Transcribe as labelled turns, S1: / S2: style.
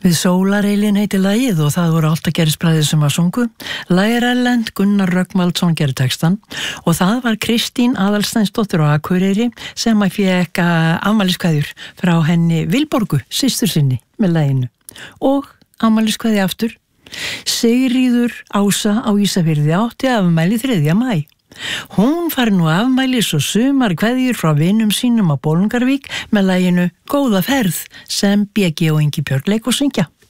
S1: Við sólareilin heiti lagið og það voru Álftagerðisbræður sem að sungu. Lagið er erlent, Gunnar Rögnvaldsson gerði textan og það var Kristín Aðalsteinsdóttir á Akureyri sem að fékk afmæliskveðjur frá henni Vilborgu, systur sinni, með laginu. Og afmæliskveðja aftur. Sigríður Ása á Ísafirði átti afmæli 3. maí. Hún fær nú afmælis og sumar kveðjur frá vinum sínum á Bolungarvík með laginu Góða ferð sem BG og Ingibjörg leik og syngja.